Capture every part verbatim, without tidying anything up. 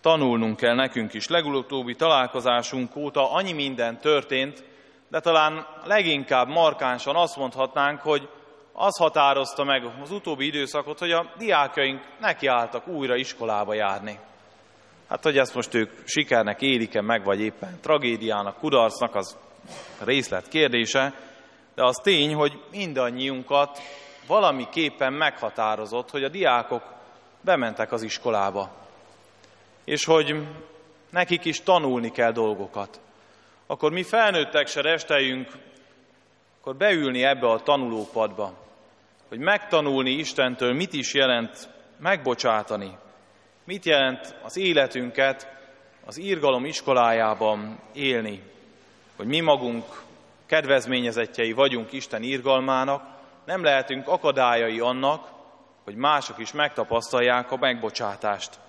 tanulnunk kell nekünk is. Legutóbbi találkozásunk óta annyi minden történt, de talán leginkább markánsan azt mondhatnánk, hogy az határozta meg az utóbbi időszakot, hogy a diákjaink nekiálltak újra iskolába járni. Hát, hogy ezt most ők sikernek élik-e meg, vagy éppen tragédiának, kudarcnak, az részlet kérdése, de az tény, hogy mindannyiunkat valamiképpen meghatározott, hogy a diákok bementek az iskolába, és hogy nekik is tanulni kell dolgokat. Akkor mi felnőttek se resteljünk, akkor beülni ebbe a tanulópadba, hogy megtanulni Istentől, mit is jelent megbocsátani, mit jelent az életünket az irgalom iskolájában élni, hogy mi magunk kedvezményezettjei vagyunk Isten irgalmának, nem lehetünk akadályai annak, hogy mások is megtapasztalják a megbocsátást.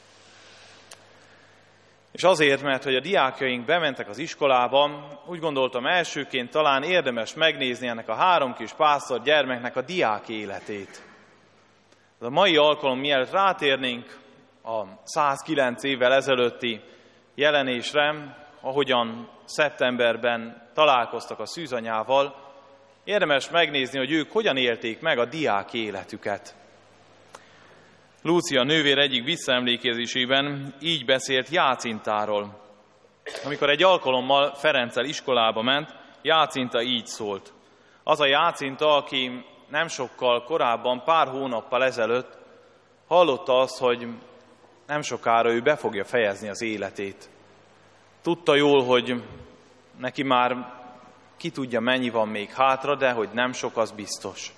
És azért, mert hogy a diákjaink bementek az iskolába, úgy gondoltam elsőként talán érdemes megnézni ennek a három kis pásztor gyermeknek a diák életét. A mai alkalom, mielőtt rátérnénk a százkilenc évvel ezelőtti jelenésre, ahogyan szeptemberben találkoztak a szűzanyával, érdemes megnézni, hogy ők hogyan élték meg a diák életüket. Lúcia nővér egyik visszaemlékezésében így beszélt Jácintáról. Amikor egy alkalommal Ferenccel iskolába ment, Jácinta így szólt. Az a Jácinta, aki nem sokkal korábban, pár hónappal ezelőtt hallotta azt, hogy nem sokára ő be fogja fejezni az életét. Tudta jól, hogy neki már ki tudja, mennyi van még hátra, de hogy nem sok, az biztos.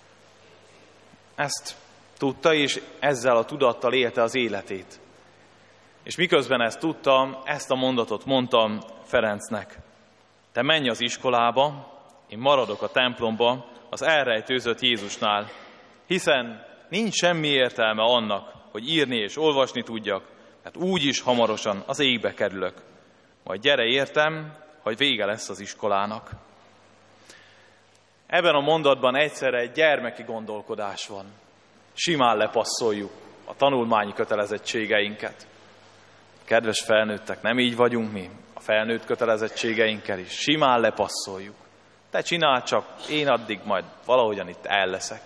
Ezt tudta, és ezzel a tudattal élte az életét. És miközben ezt tudta, ezt a mondatot mondta Ferencnek. Te menj az iskolába, én maradok a templomba, az elrejtőzött Jézusnál, hiszen nincs semmi értelme annak, hogy írni és olvasni tudjak, mert úgyis hamarosan az égbe kerülök. Majd gyere értem, hogy vége lesz az iskolának. Ebben a mondatban egyszerre egy gyermeki gondolkodás van. Simán lepasszoljuk a tanulmányi kötelezettségeinket. Kedves felnőttek, nem így vagyunk mi? A felnőtt kötelezettségeinkkel is. Simán lepasszoljuk. Te csináld csak, én addig majd valahogyan itt el leszek.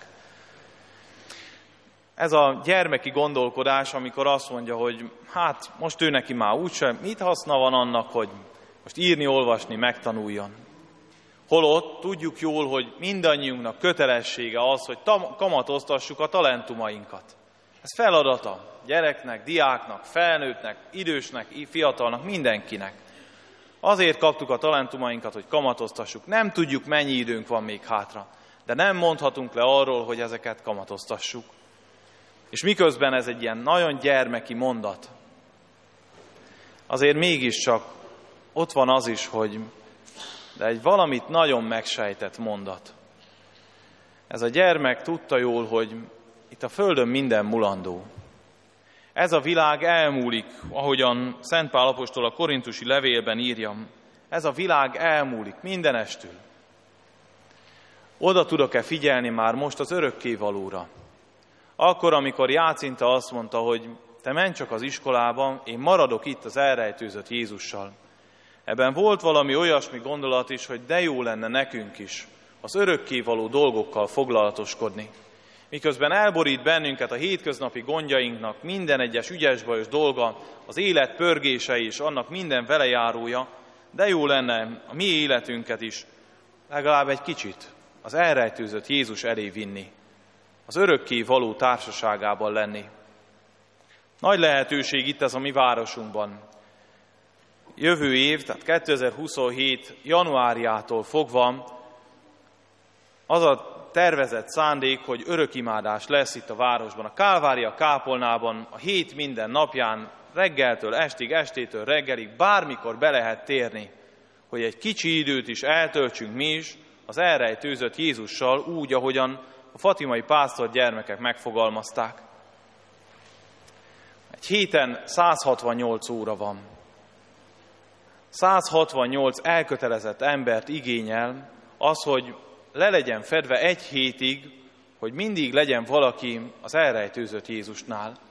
Ez a gyermeki gondolkodás, amikor azt mondja, hogy hát most ő neki már úgysem, mit haszna van annak, hogy most írni, olvasni, megtanuljon. Holott tudjuk jól, hogy mindannyiunknak kötelessége az, hogy tam- kamatoztassuk a talentumainkat. Ez feladata gyereknek, diáknak, felnőttnek, idősnek, fiatalnak, mindenkinek. Azért kaptuk a talentumainkat, hogy kamatoztassuk. Nem tudjuk, mennyi időnk van még hátra, de nem mondhatunk le arról, hogy ezeket kamatoztassuk. És miközben ez egy ilyen nagyon gyermeki mondat, azért mégiscsak ott van az is, hogy de egy valamit nagyon megsejtett mondat. Ez a gyermek tudta jól, hogy itt a földön minden mulandó. Ez a világ elmúlik, ahogyan Szent Pál apostol a korintusi levélben írja. Ez a világ elmúlik mindenestül. Oda tudok-e figyelni már most az örökkévalóra? Akkor, amikor Jácinta azt mondta, hogy te menj csak az iskolába, én maradok itt az elrejtőzött Jézussal. Ebben volt valami olyasmi gondolat is, hogy de jó lenne nekünk is az örökkévaló dolgokkal foglalatoskodni. Miközben elborít bennünket a hétköznapi gondjainknak minden egyes ügyes-bajos dolga, az élet pörgése és annak minden velejárója, de jó lenne a mi életünket is legalább egy kicsit az elrejtőzött Jézus elé vinni, az örökkévaló társaságában lenni. Nagy lehetőség itt ez a mi városunkban. Jövő év, tehát kétezer-huszonhét januárjától fogva az a tervezett szándék, hogy örökimádás lesz itt a városban. A Kálvária kápolnában a hét minden napján, reggeltől estig, estétől reggelig, bármikor be lehet térni, hogy egy kicsi időt is eltöltsünk mi is az elrejtőzött Jézussal úgy, ahogyan a fatimai pásztor gyermekek megfogalmazták. Egy héten száz hatvannyolc óra van. száz hatvannyolc elkötelezett embert igényel az, hogy le legyen fedve egy hétig, hogy mindig legyen valaki az elrejtőzött Jézusnál.